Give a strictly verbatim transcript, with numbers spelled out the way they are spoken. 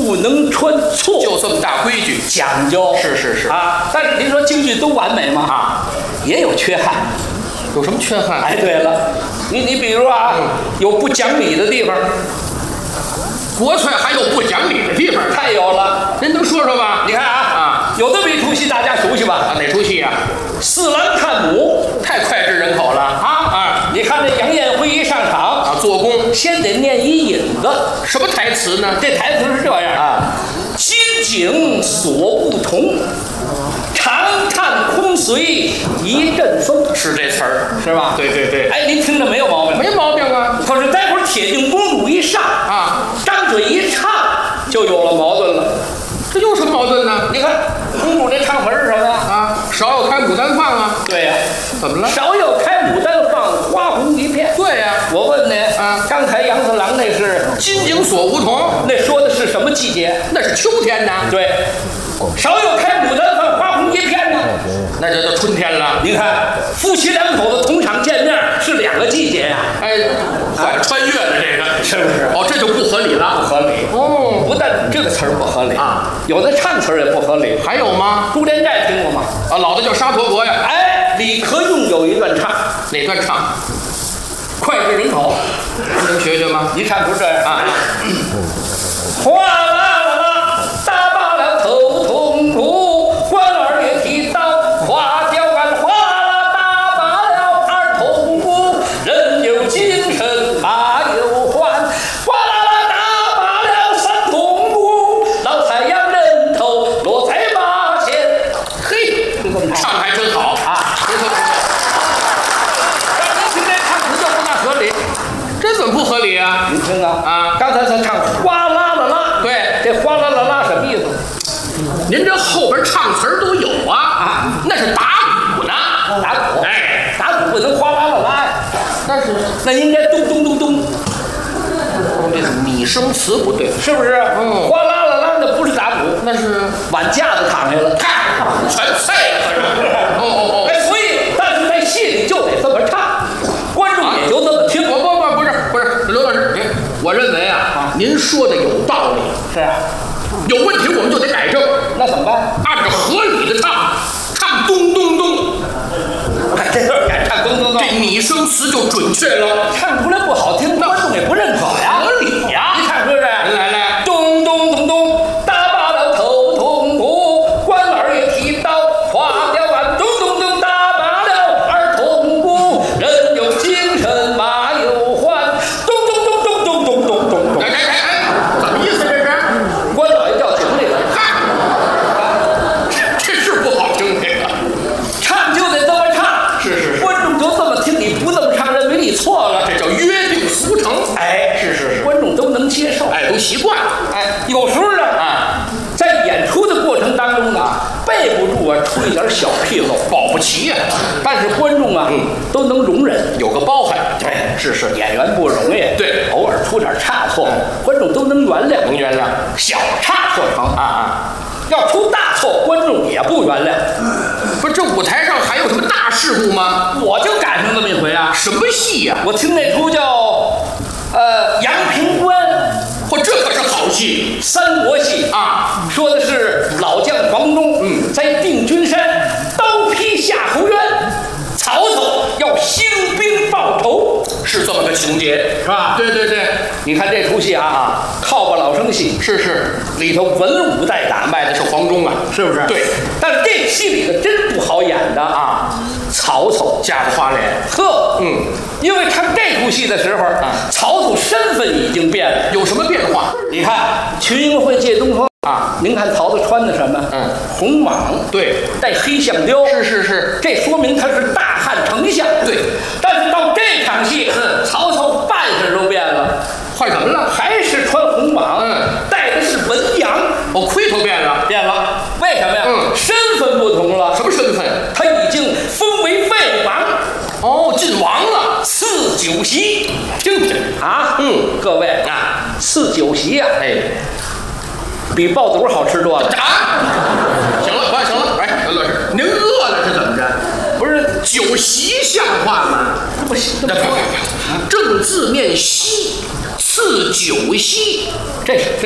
不能穿错， 就这么大规矩， 讲究。 是是是啊，但是您说京剧都完美吗？ 啊， 也有缺憾。 有什么缺憾？ 哎，对了，你你比如啊， 嗯、 有不讲理的地方。 国粹还有不讲理的地方， 太有了。 您能说说吗？ 你看啊啊， 有这么一出戏大家熟悉吧？ 啊，哪出戏呀、啊？ 四郎探母， 太脍炙人口了啊啊！ 你看这杨艳辉一上场啊，做工先得念一引子， 什么台词呢？ 这台词是这样啊：金井锁不同，长叹空随一阵风， 是这词儿是吧？ 对对对。 哎，您听着没有毛病？ 没毛病啊。 可是待会儿铁镜公主一上啊， 张嘴一唱，就有了矛盾了。 这有什么矛盾呢？ 你看公主这唱词是什么呀？ 啊，少有开牡丹放啊。 对呀、啊。 怎么了？ 少有开牡丹放，花红一片。 对呀、啊。 我问你， 啊， 刚才杨四郎那是金井锁梧桐， 那说的是什么季节？ 那是秋天呐。 对，少有开牡丹放，花红一片呢。 那就到春天了。 你看，夫妻两口子同场见面是两个季节呀、 啊。哎，反穿越了这个， 是不是？ 哦，这就不合理了。 不合理。 哦， 不但这个词儿不合理啊， 有的唱词儿也不合理。 还有吗？ 珠帘寨听过吗？ 啊，老的叫沙陀国呀。 哎，李可用有一段唱， 哪段唱？ 脍炙人口， 能学学吗？ 一唱不是这样啊。 哗啦啦啦，打罢了头痛苦，官儿也提刀，花雕杆哗啦打罢了二痛苦，人有精神马有患，哗啦啦打罢了三痛苦，老太阳人头落在马前。 嘿，唱的还真好啊！不错不错。 让您听这唱词就不大合理， 这怎么不合理啊？ 您听啊啊， 刚才他唱哗啦啦啦， 对， 这哗啦啦啦什么意思？ 您这后边唱词儿都有啊啊，那是打鼓呢， 打鼓， 哎， 打鼓不能哗啦啦啦呀， 但是那应该咚咚咚咚， 这拟声词不对， 是不是？ 嗯， 哗啦啦啦那不是打鼓， 那是碗架子躺下了， 看全碎了，可是。哦哦哦， 哎，所以但是在戏里就得这么唱，观众也就这么听。 不不不，不是不是，刘老师，您我认为啊，您说的有道理， 是啊， 有问题我们就得改正。 那怎么办？ 按照合理的唱，唱咚咚咚， 哎，这段也唱咚咚咚， 这拟声词就准确了， 唱出来不好听，观众也不认可呀。 合理呀。 你唱是不是？ 来来， 咚咚咚咚，打罢了头痛苦，官儿也提刀，花雕杆，咚咚咚，打罢了二痛苦，人有精神马有患，咚咚咚咚咚咚咚咚咚。 哎哎哎哎，怎么意思这是？ 官老爷掉井里了， 嗨，这是不好听这个。 唱就得这么唱， 是是是， 观众就这么听，你不这么唱，认为你错了， 这叫约定俗成。 哎， 是是是， 观众都能接受， 哎，都习惯了。 哎，有时候呢， 啊， 在演出的过程当中呢，背不住啊，出一点小纰漏， 保不齐呀， 但是观众啊， 嗯， 都能容忍。 有个包涵。 哎， 是是， 演员不容易， 对， 偶尔出点差错，观众都能原谅， 能原谅。 小差错成啊啊， 要出大错，观众也不原谅。 不是这舞台上还有什么大事故吗？ 我就赶上这么一回啊， 什么戏呀？ 我听那出叫呃阳平关， 嚯，这可是好戏三国戏啊！ 说的是老将黄忠， 嗯， 在定军山刀劈夏侯渊，曹操要兴兵报仇， 是这么个情节， 是吧？ 对对对， 你看这出戏啊，啊靠吧老生戏， 是是， 里头文武带打， 卖的是黄忠啊， 是不是？ 对， 但是这戏里头真不好演的啊，曹操架子花脸， 呵， 嗯， 因为唱这出戏的时候，啊，曹操身份已经变了， 有什么变化？ 你看群英会借东风啊，您看曹操穿的什么？ 嗯， 红蟒， 对， 带黑象雕， 是是是， 这说明他是大汉丞相。 对， 但是到这场戏，嗯，曹操扮相都变了， 换什么了？ 还是穿红蟒， 嗯， 带的是文阳， 哦，盔头变了， 变了，为什么呀？ 嗯， 身份不同了。 什么身份？ 他已经封为魏王， 哦，晋王了， 赐酒席， 听听啊， 嗯， 各位啊，赐酒席呀、啊， 哎， 比爆肚好吃多了啊！行了，行了，哎，刘老师，您饿了是怎么着？ 不是酒席像话吗？ 这不行， 那不不不，正字念席，赐酒席， 这是。